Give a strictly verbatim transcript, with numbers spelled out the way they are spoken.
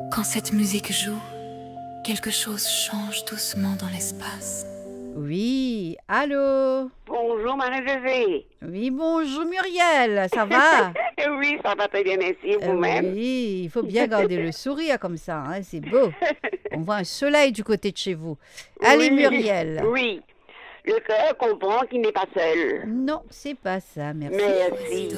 Quand cette musique joue, quelque chose change doucement dans l'espace. Oui, allô? Bonjour Marie-Josée. Oui, bonjour Muriel, ça va? Oui, ça va très bien, merci. Euh, Vous-même? Oui, il faut bien garder le sourire comme ça, hein, c'est beau. On voit un soleil du côté de chez vous. Allez Oui, Muriel. Oui. Le cœur comprend qu'il n'est pas seul. Non, c'est pas ça, merci. Merci.